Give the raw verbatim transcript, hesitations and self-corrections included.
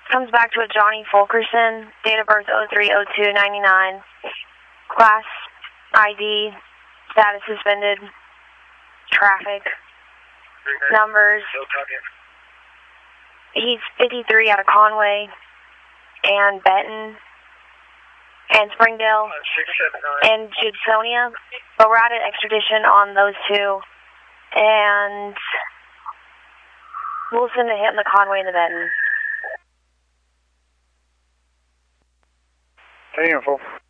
Comes back to a Johnny Fulkerson, date of birth oh three oh two ninety-nine, class I D, status suspended, traffic, numbers. He's fifty-three out of Conway and Benton and Springdale and Judsonia, but we're out of extradition on those two, and we'll send a hit in the Conway and the Benton. Hey, info.